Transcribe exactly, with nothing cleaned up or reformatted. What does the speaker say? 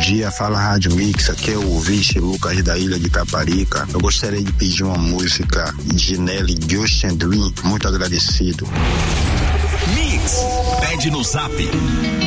dia, fala Rádio Mix, aqui é o ouvinte Lucas da Ilha de Taparica. Eu gostaria de pedir uma música de Nelly, Just and Dream, muito agradecido. Mix, pede no Zap